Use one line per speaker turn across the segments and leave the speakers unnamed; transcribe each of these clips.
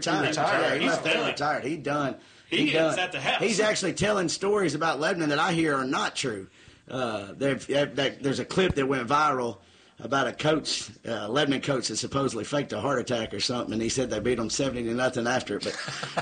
retired. Yeah,
He's done.
retired. He's done.
He's at the house.
He's actually telling stories about Lebanon that I hear are not true. There's a clip that went viral about a coach, Lebanon coach, that supposedly faked a heart attack or something, and he said they beat them 70-0 after it. But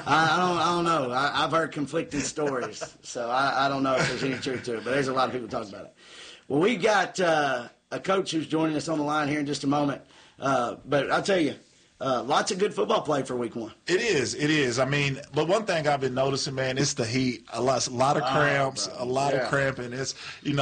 I don't know. I've heard conflicting stories, so I don't know if there's any truth to it. But there's a lot of people talking about it. Well, we got a coach who's joining us on the line here in just a moment. But I'll tell you, lots of good football play for week one.
It is. I mean, but one thing I've been noticing, man, it's the heat. A lot of cramps, of cramping. It's,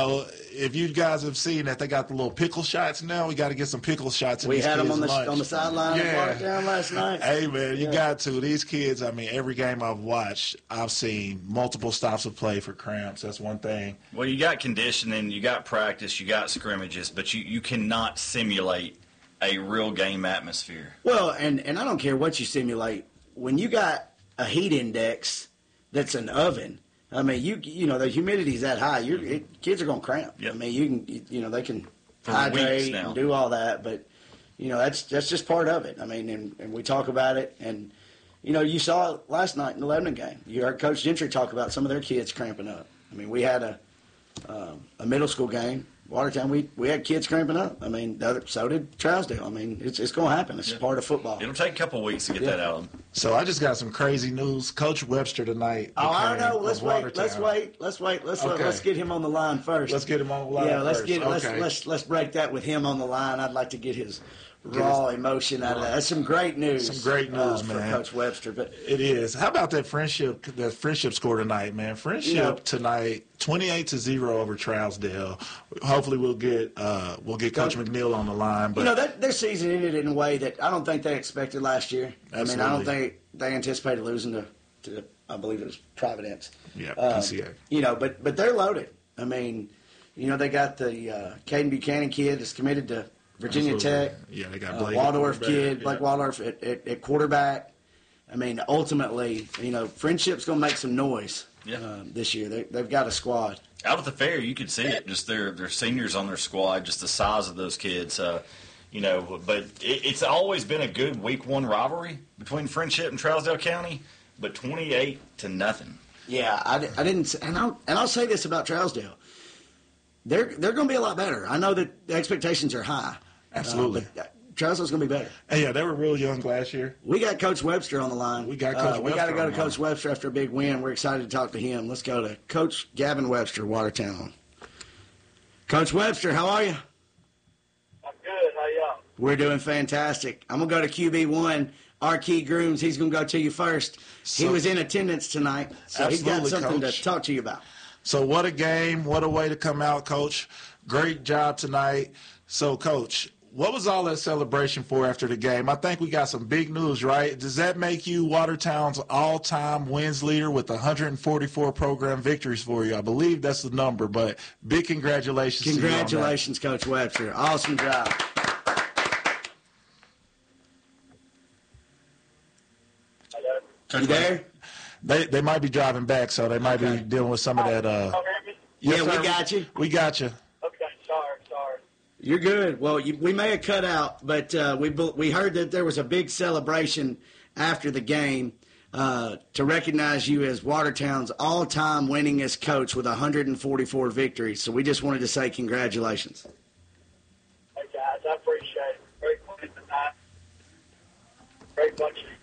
if you guys have seen that, they got the little pickle shots now. We got to get some pickle shots in these kids' lunch. We had them
on the sideline in Watertown last night.
Hey, man, you got to. These kids, I mean, every game I've watched, I've seen multiple stops of play for cramps. That's one thing.
Well, you got conditioning, you got practice, you got scrimmages, but you cannot simulate a real game atmosphere.
Well, and I don't care what you simulate. When you got a heat index that's an oven, I mean, the humidity's that high. Kids are going to cramp.
Yep.
I mean, they can hydrate and do all that, but that's just part of it. I mean, and we talk about it, and you saw it last night in the Lebanon game. You heard Coach Gentry talk about some of their kids cramping up. I mean, we had a middle school game. Watertown, we had kids cramping up. I mean, so did Trousdale. I mean, it's going to happen. It's part of football.
It'll take a couple of weeks to get that out of them.
So I just got some crazy news. Coach Webster tonight.
I don't know. Let's wait. Let's get him on the line first.
Let's get him on the line.
Yeah,
let's
let's break that with him on the line. I'd like to get his raw emotion out of that. That's some great news.
Some great news, man.
For Coach Webster. But
it is. How about that friendship score tonight, man? Friendship tonight, 28-0 over Trousdale. Hopefully we'll get Coach McNeil on the line. But
their season ended in a way that I don't think they expected last year.
Absolutely.
I mean, I don't think they anticipated losing to I believe it was Providence.
Yeah, PCA.
But they're loaded. I mean, they got the Caden Buchanan kid that's committed to Virginia
Absolutely.
Tech.
Yeah, they got Blake
Waldorf kid, Blake Waldorf at quarterback. I mean, ultimately, Friendship's going to make some noise this year. They've got a squad.
Out at the fair, you could see it. Just their seniors on their squad, just the size of those kids. But it's always been a good week one rivalry between Friendship and Trousdale County. But 28-0.
Yeah, I didn't, and I'll say this about Trousdale. They're going to be a lot better. I know that the expectations are high.
Absolutely.
But Trousdale's going to be better.
And yeah, they were real young last year.
We got Coach Webster on the line.
We got Coach Webster.
We got to go to Coach Webster after a big win. We're excited to talk to him. Let's go to Coach Gavin Webster, Watertown. Coach Webster, how are you?
I'm good. How y'all?
We're doing fantastic. I'm going to go to QB1, Arkey Grooms. He's going to go to you first. He was in attendance tonight, so he's got something to talk to you about.
So what a game. What a way to come out, Coach. Great job tonight. So, Coach, what was all that celebration for after the game? I think we got some big news, right? Does that make you Watertown's all-time wins leader with 144 program victories for you? I believe that's the number, but big congratulations to you on that.
Congratulations, Coach Webster. Awesome job. You there?
They might be driving back, so they might be dealing with some of that.
We got you.
We got you.
Okay, sorry.
You're good. Well, we may have cut out, but we heard that there was a big celebration after the game to recognize you as Watertown's all-time winningest coach with 144 victories. So we just wanted to say congratulations.
Hey, guys, I appreciate it. Great win tonight. Great bunch of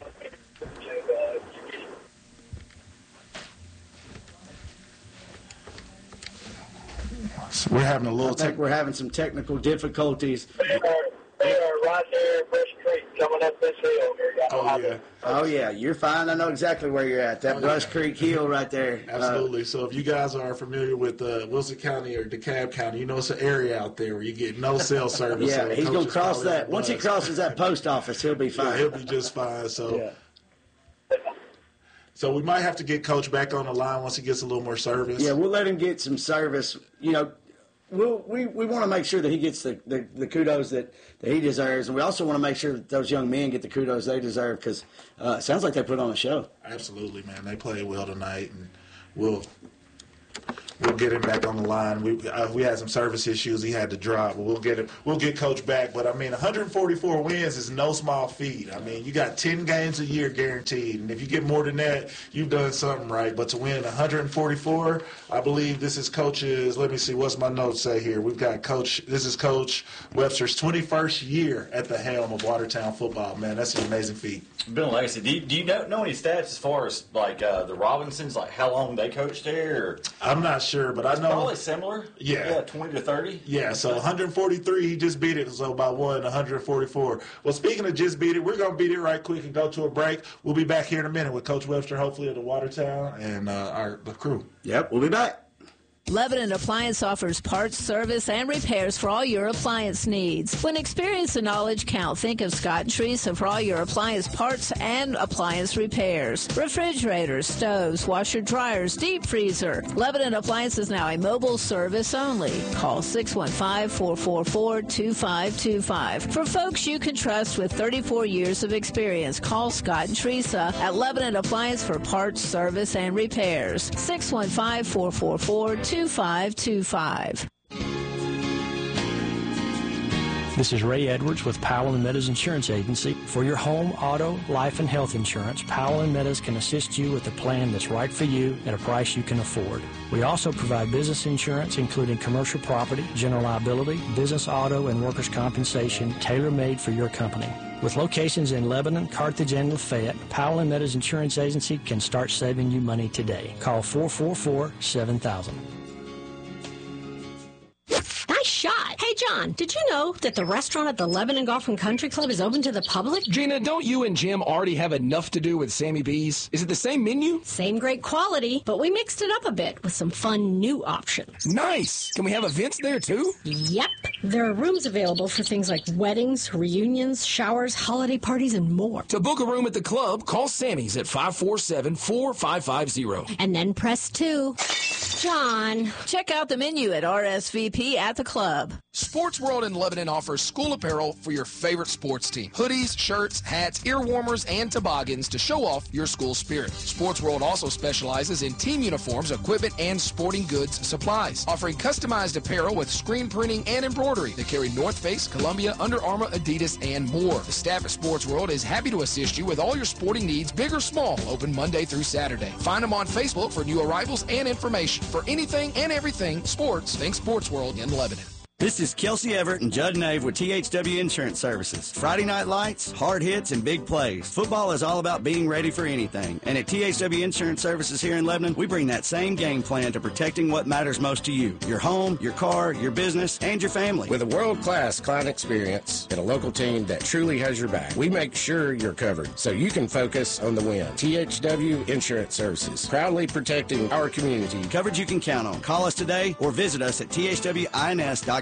We're having a little.
I think we're having some technical difficulties.
They are right there in Brush Creek coming up this hill.
Oh
yeah, you're fine. I know exactly where you're at. That Brush Creek Hill right there.
Absolutely. So if you guys are familiar with Wilson County or DeKalb County, it's an area out there where you get no cell service.
Yeah,
so
he's going to cross that. Once he crosses that post office, he'll be fine.
Yeah, he'll be just fine. So. Yeah. So we might have to get Coach back on the line once he gets a little more service.
Yeah, we'll let him get some service. We want to make sure that he gets the kudos that he deserves, and we also want to make sure that those young men get the kudos they deserve because it sounds like they put on a show.
Absolutely, man. They played well tonight, and we'll We'll get him back on the line. We had some service issues. He had to drop. But we'll get Coach back. But, I mean, 144 wins is no small feat. I mean, you got 10 games a year guaranteed. And if you get more than that, you've done something right. But to win 144, I believe this is Coach's – let me see, what's my notes say here? We've got this is Coach Webster's 21st year at the helm of Watertown football. Man, that's an amazing feat.
Bill Legacy, do you know any stats as far as, like, the Robinsons, like how long they coached there? Or?
I'm not sure, but I know.
Probably similar.
Yeah.
20 to 30.
Yeah, so 143, he just beat it, so by 144. Well, speaking of just beat it, we're going to beat it right quick and go to a break. We'll be back here in a minute with Coach Webster, hopefully, at the Watertown and the crew.
Yep, we'll be back.
Lebanon Appliance offers parts, service, and repairs for all your appliance needs. When experience and knowledge count, think of Scott and Teresa for all your appliance parts and appliance repairs. Refrigerators, stoves, washer dryers, deep freezer. Lebanon Appliance is now a mobile service only. Call 615-444-2525. For folks you can trust with 34 years of experience, call Scott and Teresa at Lebanon Appliance for parts, service, and repairs. 615-444-2525.
This is Ray Edwards with Powell & Meadows Insurance Agency. For your home, auto, life, and health insurance, Powell & Meadows can assist you with a plan that's right for you at a price you can afford. We also provide business insurance, including commercial property, general liability, business auto, and workers' compensation, tailor-made for your company. With locations in Lebanon, Carthage, and Lafayette, Powell & Meadows Insurance Agency can start saving you money today. Call 444-7000.
Nice shot. Hey, John, did you know that the restaurant at the Lebanon Golf and Country Club is open to the public?
Gina, don't you and Jim already have enough to do with Sammy B's? Is it the same menu?
Same great quality, but we mixed it up a bit with some fun new options.
Nice. Can we have events there, too?
Yep. There are rooms available for things like weddings, reunions, showers, holiday parties, and more.
To book a room at the club, call Sammy's at 547-4550.
And then press 2. John.
Check out the menu at RSVP at the club.
Sports World in Lebanon offers school apparel for your favorite sports team. Hoodies, shirts, hats, ear warmers, and toboggans to show off your school spirit. Sports World also specializes in team uniforms, equipment, and sporting goods supplies, offering customized apparel with screen printing and embroidery. They carry North Face, Columbia, Under Armour, Adidas, and more. The staff at Sports World is happy to assist you with all your sporting needs, big or small, open Monday through Saturday. Find them on Facebook for new arrivals and information. For anything and everything sports, think Sports World in Lebanon.
This is Kelsey Everett and Judd Nave with THW Insurance Services. Friday night lights, hard hits, and big plays. Football is all about being ready for anything. And at THW Insurance Services here in Lebanon, we bring that same game plan to protecting what matters most to you. Your home, your car, your business, and your family.
With a world-class client experience and a local team that truly has your back, we make sure you're covered so you can focus on the win. THW Insurance Services, proudly protecting our community.
Coverage you can count on. Call us today or visit us at thwins.com.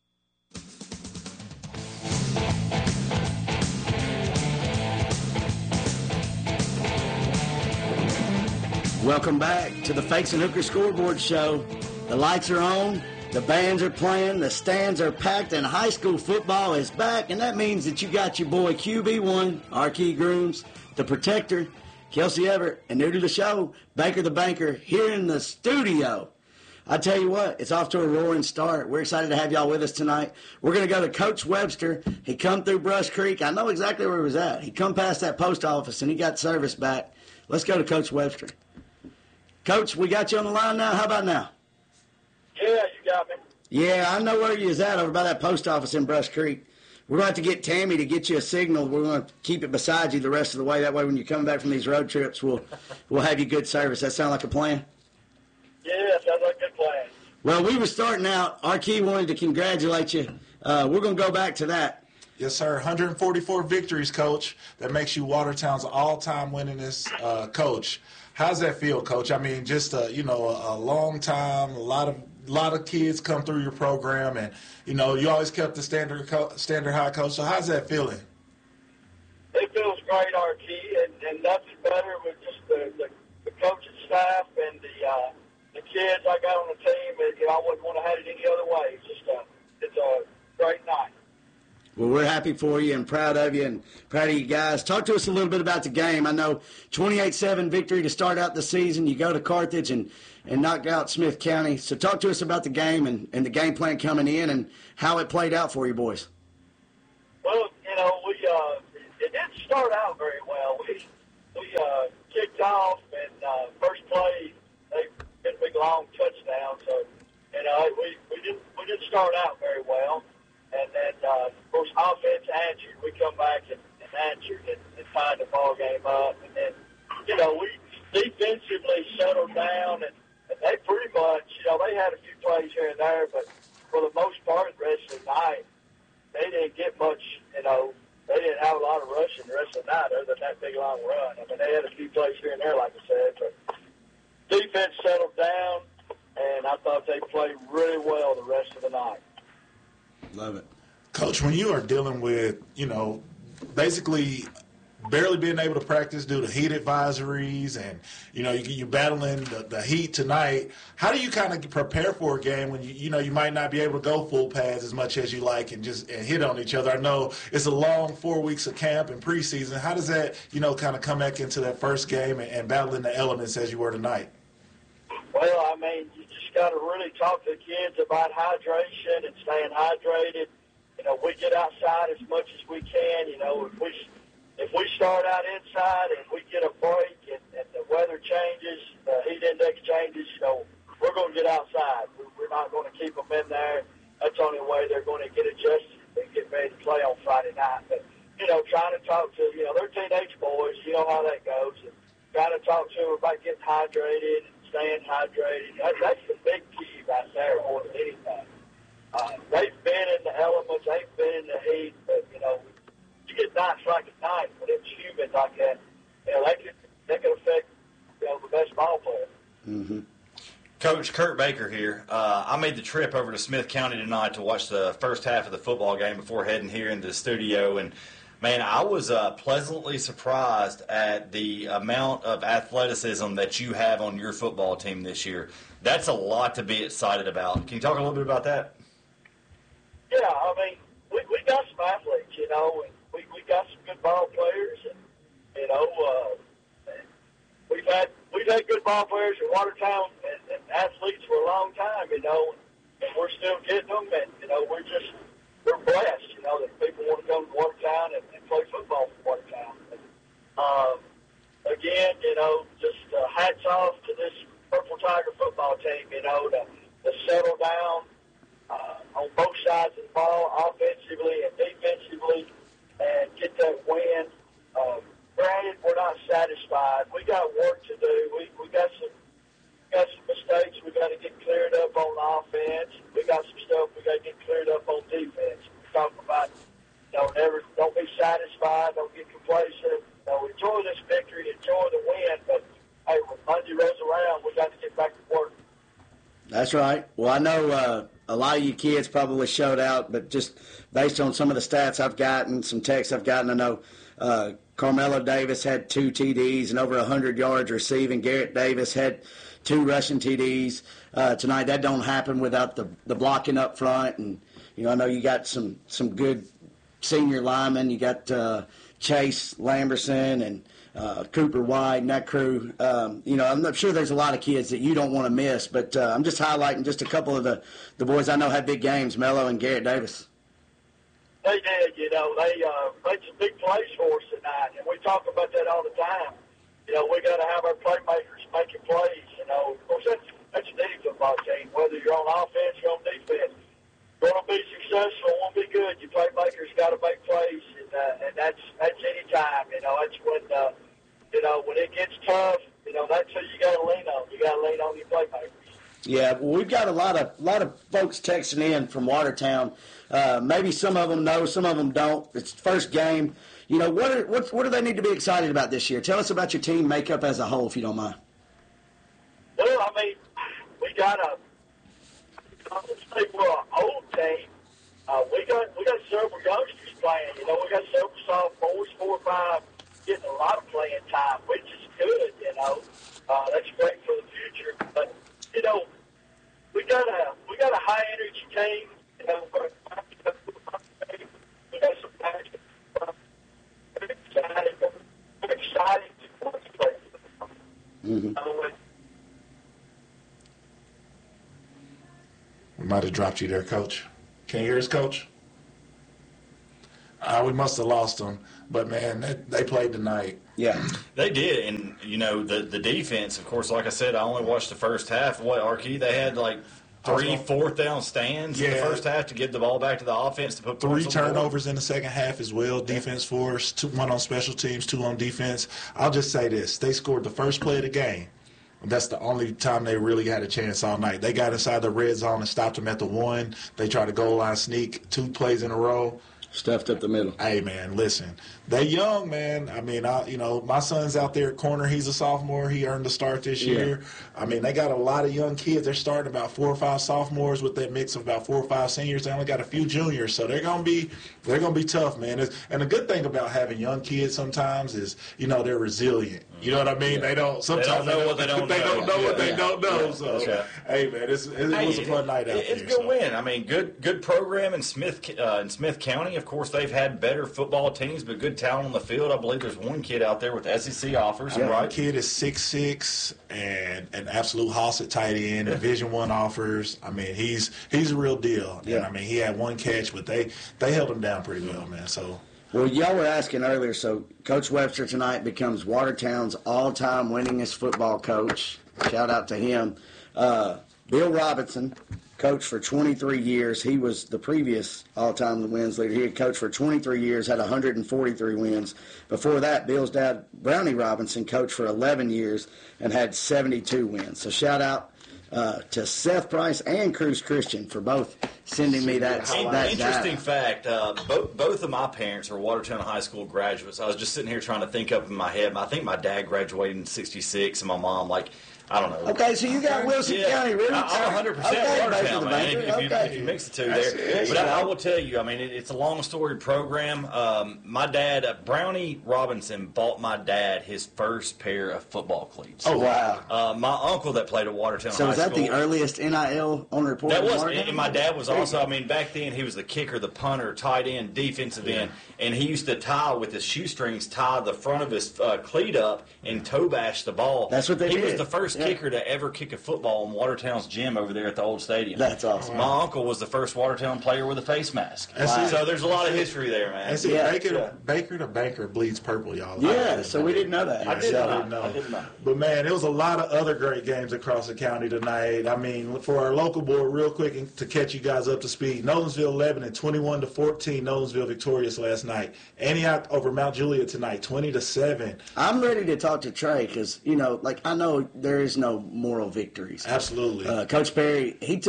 Welcome back to the Fakes and Hookers Scoreboard Show. The lights are on, the bands are playing, the stands are packed, and high school football is back, and that means that you got your boy QB1, Arkey Grooms, the Protector, Kelsey Everett, and new to the show, Baker the Banker, here in the studio. I tell you what, it's off to a roaring start. We're excited to have y'all with us tonight. We're going to go to Coach Webster. He come through Brush Creek. I know exactly where he was at. He come past that post office, and he got service back. Let's go to Coach Webster. Coach, we got you on the line now. How about now?
Yeah, you got me.
Yeah, I know where you is at over by that post office in Brush Creek. We're going to have to get Tammy to get you a signal. We're going to keep it beside you the rest of the way. That way when you're coming back from these road trips, we'll have you good service. That sound like a plan?
Yeah, sounds like a good plan.
Well, we were starting out. Arkey wanted to congratulate you. We're going to go back to that.
Yes, sir. 144 victories, Coach. That makes you Watertown's all-time winningest coach. How's that feel, Coach? I mean, just a long time. A lot of kids come through your program, and you always kept the standard high, Coach. So how's that feeling?
It feels great, Arkey, and nothing better with just the coaching staff and the kids I got on the team. And, I wouldn't want to have it any other way. It's a great night.
Well, we're happy for you and proud of you and proud of you guys. Talk to us a little bit about the game. I know 28-7 victory to start out the season. You go to Carthage and knock out Smith County. So talk to us about the game and the game plan coming in and how it played out for you boys.
Well, it didn't start out very well. We kicked off and first play they hit a big long touchdown. So we didn't start out very well. And then, of course, offense answered. We come back and answered and tied the ball game up. And then, we defensively settled down, and they pretty much, they had a few plays here and there, but for the most part, the rest of the night, they didn't get much, they didn't have a lot of rushing the rest of the night other than that big long run. I mean, they had a few plays here and there, like I said, but defense settled down, and I thought they played really well the rest of the night.
Love it.
Coach, when you are dealing with, basically barely being able to practice due to heat advisories and, you're battling the heat tonight, how do you kind of prepare for a game when, you might not be able to go full pads as much as you like and hit on each other? I know it's a long 4 weeks of camp and preseason. How does that, kind of come back into that first game and battling the elements as you were tonight?
Well, you just got to really talk to the kids about hydration and staying hydrated. We get outside as much as we can. If we start out inside and we get a break and the weather changes, the heat index changes, we're going to get outside. We're not going to keep them in there. That's the only way they're going to get adjusted and get ready to play on Friday night. But, trying to talk to, they're teenage boys. You know how that goes. And trying to talk to them about getting hydrated and staying hydrated. That's the big key right there more than anything. They've been in the elements. They've been in the heat. But, you get nights like at night when it's humid like that, they can affect, the best ball player.
Mm-hmm.
Coach, Kurt Baker here. I made the trip over to Smith County tonight to watch the first half of the football game before heading here into the studio. And, man, I was pleasantly surprised at the amount of athleticism that you have on your football team this year. That's a lot to be excited about. Can you talk a little bit about that?
Yeah, we got some athletes, and we got some good ball players, and we've had good ball players in Watertown and athletes for a long time, and we're still getting them, and we're blessed, that people want to come to Watertown and play football for Watertown. Again, just hats off to this Purple Tiger football team, to settle down on both sides of the ball, offensively and defensively, and get that win. Granted, we're not satisfied. We got work to do. We got some mistakes we got to get cleared up on offense. We got some stuff we got to get cleared up on defense. We talk about, don't be satisfied, don't get complacent. Enjoy this victory, enjoy the win. But hey, when Monday rolls around, we got to get back to work.
That's right. Well, I know a lot of you kids probably showed out, but just based on some of the stats I've gotten, some texts I've gotten, I know Carmelo Davis had 2 TDs and over 100 yards receiving. Garrett Davis had 2 rushing TDs tonight. That don't happen without the blocking up front. And, I know you got some good senior linemen. You got Chase Lamberson and Cooper White and that crew. I'm not sure there's a lot of kids that you don't want to miss, but I'm just highlighting just a couple of the boys I know had big games, Mello and Garrett Davis.
They did, they made some big plays for us tonight, and we talk about that all the time. We got to have our playmakers making plays. Of course, that's any football team, whether you're on offense or on defense. Going to be successful, won't be good. Your playmakers got to make plays, and that's any time. That's when it gets tough. That's who you got to lean on. You got to lean on your playmakers.
Yeah, well, we've got a lot of folks texting in from Watertown. Maybe some of them know, some of them don't. It's the first game. What do they need to be excited about this year? Tell us about your team makeup as a whole, if you don't mind.
Well, we got we're an old team. We got several youngsters playing. We got several sophomores, 4 or 5, getting a lot of playing time, which is good. That's great for the future. But we got a high energy team. We got some
Mm-hmm.
We might have dropped you there, Coach. Can you hear us, Coach? We must have lost them. But, man, they played tonight.
Yeah.
They did. And, the defense, of course, like I said, I only watched the first half. What, Archie? They had, 3 fourth down stands in the first half to get the ball back to the offense to put
3 turnovers in the second half as well. Defense force, 1 on special teams, 2 on defense. I'll just say this. They scored the first play of the game. That's the only time they really had a chance all night. They got inside the red zone and stopped them at the 1. They tried to goal line sneak 2 plays in a row.
Stuffed up the middle.
Hey, man, listen. They young, man. I mean, my son's out there at corner. He's a sophomore. He earned a start this year. I mean, they got a lot of young kids. They're starting about 4 or 5 sophomores with that mix of about 4 or 5 seniors. They only got a few juniors, so they're gonna be tough, man. And the good thing about having young kids sometimes is, they're resilient. You know what I mean?
Yeah.
They don't know what they don't know. So, hey, man, it was a fun night out there.
It's a good win. I mean, good program in Smith County. Of course, they've had better football teams, but good talent on the field. I believe there's one kid out there with SEC offers, right?
The kid is 6'6" and an absolute hoss at tight end, Division I offers. I mean, he's a real deal.
Yeah.
And, I mean, he had 1 catch, but they held him down pretty well, man. So.
Well, y'all were asking earlier, so Coach Webster tonight becomes Watertown's all-time winningest football coach. Shout out to him. Bill Robinson, coached for 23 years. He was the previous all-time wins leader. He had coached for 23 years, had 143 wins. Before that, Bill's dad, Brownie Robinson, coached for 11 years and had 72 wins. So shout out to Seth Price and Cruz Christian for both sending me that
interesting
data.
fact. Both of my parents are Watertown High School graduates. I was just sitting here trying to think up in my head. I think my dad graduated in '66, and my mom, I don't know.
Okay, so you got Wilson County roots.
I'm 100% Watertown, man. If you mix the two there. But I will tell you, I mean, it's a long storied program. My dad, Brownie Robinson, bought my dad his first pair of football cleats.
Oh, wow.
My uncle that played at Watertown High School.
So is that the earliest NIL on report?
That was, and my dad was also, I mean, back then he was the kicker, the punter, tight end, defensive end, and he used to tie with his shoestrings, tie the front of his cleat up and toe bash the ball.
That's what they did.
He was the first kicker to ever kick a football in Watertown's gym over there at the old stadium.
That's awesome.
My uncle was the first Watertown player with a face mask.
Wow.
So there's a lot of history there, man.
And see, Baker to Banker bleeds purple, y'all.
Yeah, so we didn't know that.
I did not.
But, man, there was a lot of other great games across the county tonight. I mean, for our local board, real quick, and to catch you guys up to speed, Nolensville 11 21-14. Nolensville victorious last night. Antioch over Mount Juliet tonight, 20-7.
I'm ready to talk to Trey because, I know there is no moral victories.
Absolutely.
Coach Perry, he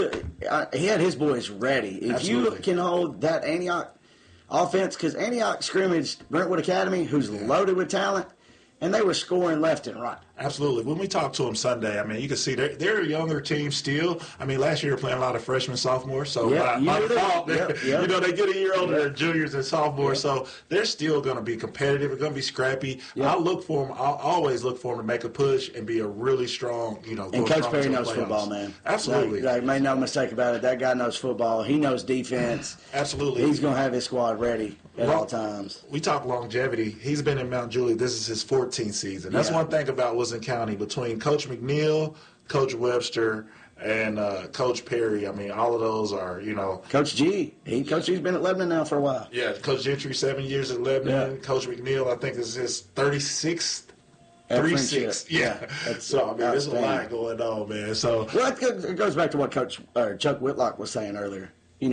had his boys ready. If
Absolutely.
you can hold that Antioch offense, because Antioch scrimmaged Brentwood Academy, who's loaded with talent, and they were scoring left and right.
Absolutely. When we talked to them Sunday, I mean, you can see they're a younger team still. I mean, last year they were playing a lot of freshmen, sophomores. So by default, they get a year older than juniors and sophomores. So they're still going to be competitive. They're going to be scrappy.
Yeah.
I'll always look for them to make a push and be a really strong,
And Coach Perry knows football, man.
Absolutely.
Make no mistake about it. That guy knows football. He knows defense.
Absolutely.
He's going to have his squad ready at all times.
We talk longevity. He's been in Mount Juliet. This is his 14th season. That's one thing about Wilson County. Between Coach McNeil, Coach Webster, and Coach Perry, I mean, all of those are,
Coach G. Coach G's been at Lebanon now for a while.
Yeah, Coach Gentry, 7 years at Lebanon.
Yeah.
Coach McNeil, I think this is his 36th.
At
3-6. Yeah. So, I mean, there's a lot going on, man. So,
well, it goes back to what Chuck Whitlock was saying earlier.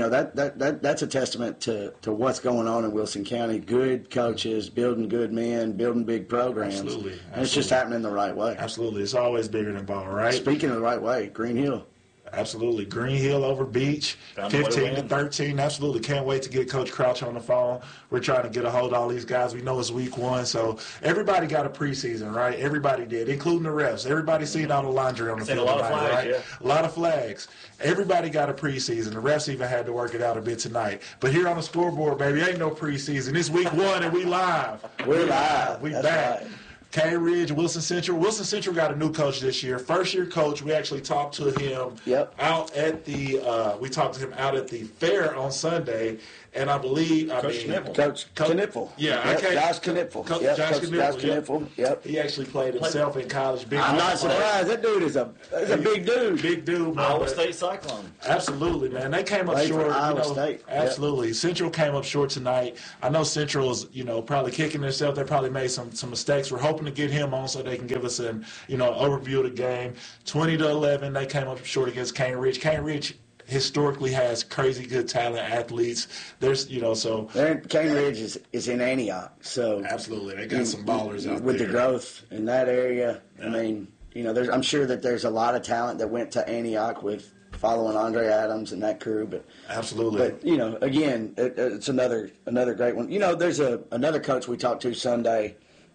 That's a testament to what's going on in Wilson County. Good coaches, building good men, building big programs.
Absolutely.
And it's just happening the right way.
Absolutely. It's always bigger than ball, right?
Speaking of the right way, Green Hill.
Absolutely. Green Hill over Beach, 15-13. Absolutely. Can't wait to get Coach Crouch on the phone. We're trying to get a hold of all these guys. We know it's week 1, so everybody got a preseason, right? Everybody did, including the refs. Everybody seen all the laundry on the field tonight, right?
Yeah.
A lot of flags. Everybody got a preseason. The refs even had to work it out a bit tonight. But here on the scoreboard, baby, ain't no preseason. It's week 1 and we live.
We're live.
We
That's
back.
right.
Cane Ridge, Wilson Central. Wilson Central got a new coach this year. First-year coach. We actually talked to him out at the we talked to him out at the fair on Sunday, And I believe,
Coach Knipfel.
Yeah,
Josh Knipfel.
Josh
Knipfel. Yep.
He actually played himself in college.
I'm not surprised. That dude is a big dude.
Big dude, man.
Iowa State Cyclone.
Absolutely, man. They came up short.
Iowa State.
Absolutely.
Yep.
Central came up short tonight. I know Central is, probably kicking themselves. They probably made some mistakes. We're hoping to get him on so they can give us an, overview of the game. 20-11, they came up short against Cane Ridge. Cane Ridge historically has crazy good talent athletes. There's,
Cane Ridge is in Antioch, so
absolutely they got some ballers out
with
there.
the growth in that area. Yeah. I mean, I'm sure that there's a lot of talent that went to Antioch with following Andre Adams and that crew, but
absolutely.
But again, it's another great one. There's another coach we talked to Sunday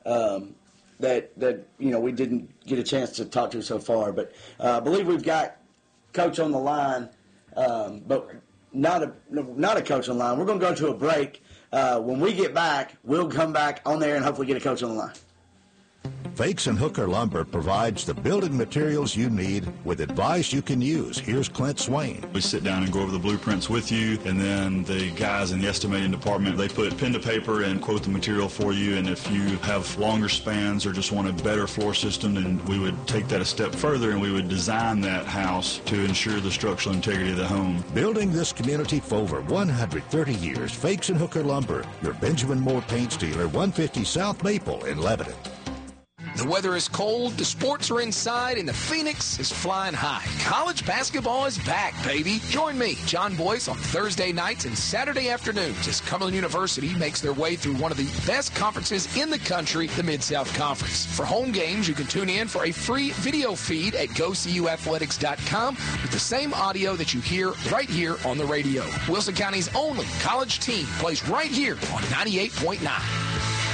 that we didn't get a chance to talk to so far, but I believe we've got coach on the line. But not a coach on the line. We're going to go to a break. When we get back, we'll come back on there and hopefully get a coach on the line.
Fakes and Hooker Lumber provides the building materials you need with advice you can use. Here's Clint Swain.
We sit down and go over the blueprints with you, and then the guys in the estimating department, they put pen to paper and quote the material for you. And if you have longer spans or just want a better floor system, then we would take that a step further and we would design that house to ensure the structural integrity of the home.
Building this community for over 130 years, Fakes and Hooker Lumber, your Benjamin Moore paint dealer, 150 South Maple in Lebanon.
The weather is cold, the sports are inside, and the Phoenix is flying high. College basketball is back, baby. Join me, John Boyce, on Thursday nights and Saturday afternoons as Cumberland University makes their way through one of the best conferences in the country, the Mid-South Conference. For home games, you can tune in for a free video feed at GoCUathletics.com with the same audio that you hear right here on the radio. Wilson County's only college team plays right here on 98.9.